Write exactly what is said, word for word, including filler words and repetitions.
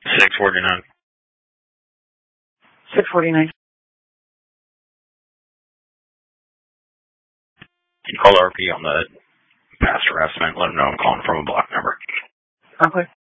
six forty-nine. six forty-nine. You call R P on the past harassment, let them know I'm calling from a block number. Okay.